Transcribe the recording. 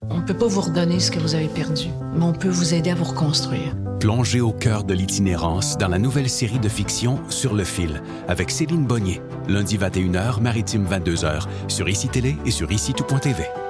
On ne peut pas vous redonner ce que vous avez perdu, mais on peut vous aider à vous reconstruire. Plongez au cœur de l'itinérance dans la nouvelle série de fiction Sur le fil avec Céline Bonnier. Lundi 21h, maritime 22h, sur ICI Télé et sur ICITOUT.tv.